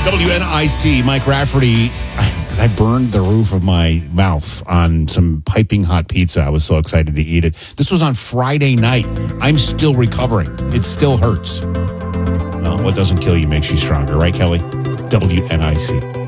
WNIC, Mike Rafferty. I burned the roof of my mouth on some piping hot pizza. I was so excited to eat it. This was on Friday night. I'm still recovering. It still hurts. Well, what doesn't kill you makes you stronger, right, Kelly? WNIC.